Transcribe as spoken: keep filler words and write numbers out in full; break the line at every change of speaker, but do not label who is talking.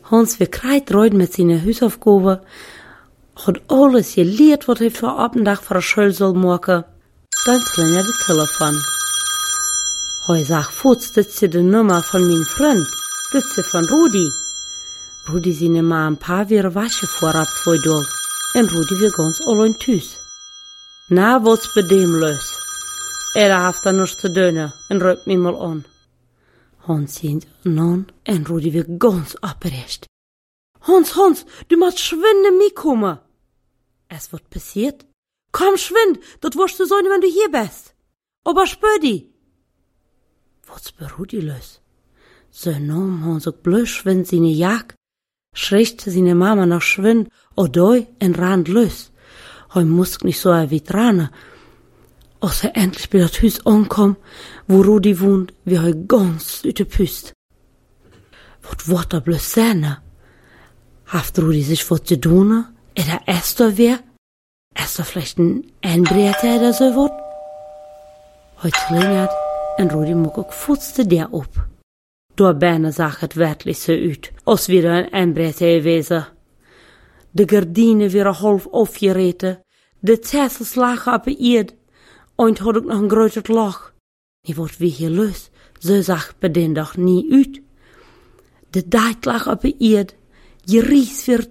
Hans weer krijt rood met zijn huisaufgaben, had alles geleerd wat hij voor op een dag voor de school zal maken. Dan klingelt de telefoon. Hij zegt voets, dit is de nummer van mijn vriend. Dit is van Rudi. Rudi zijn maar een paar weer wasje vooraf voor door. En Rudi weer ganz alleen thuis. Na wat's bij dem los? Er heeft dan nog te doen en ruikt me mal aan. Hans ziet non en Rudi weer ganz opgerecht. Hans, Hans, du musst schwinden mitkommen. Es wird passiert. Komm, schwind, dat wirst du sein, wenn du hier bist. Aber spür die. Wat's bei Rudi los? So nahm Hans auch bloß schwind seine Jagd, schreckte seine Mama noch schwind, und doi en rand los. Hij moest nicht so wie Trane. Als er endlich bei das Haus ankom, wo Rudi wohnt, wie er ganz uit de Pust. Wat wordt er bloß sein? Haft Rudi sich wat zu tun? Ist er Esther wer? Ist er vielleicht ein Einbrecher oder so wat? Heute klingelt en Rudi mag ook voetste der op. Door bijna zag het werkelijk zo uit, als weer een Einbrecher gewesen. De gardinen weer half afgereten, de tessels lagen op de eerd, en had ook nog een groter lach. Die wordt weer hier los, zo zag bij den dag niet uit. De dijk lag op de eerd, je ries weer